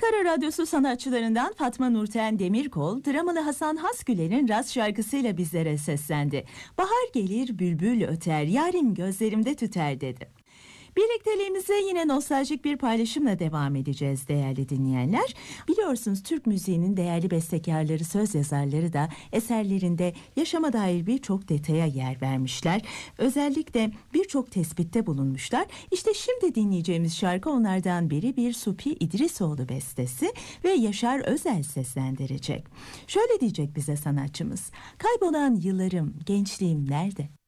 Ankara Radyosu sanatçılarından Fatma Nurten Demirkol, dramalı Hasan Hasgüler'in Raz şarkısıyla bizlere seslendi. Bahar gelir, bülbül öter, yarim gözlerimde tüter dedi. Birlikteliğimize yine nostaljik bir paylaşımla devam edeceğiz değerli dinleyenler. Biliyorsunuz Türk müziğinin değerli bestekarları, söz yazarları da eserlerinde yaşama dair birçok detaya yer vermişler. Özellikle birçok tespitte bulunmuşlar. İşte şimdi dinleyeceğimiz şarkı onlardan biri, bir Supi İdrisoğlu bestesi ve Yaşar Özel seslendirecek. Şöyle diyecek bize sanatçımız: kaybolan yıllarım, gençliğim nerede?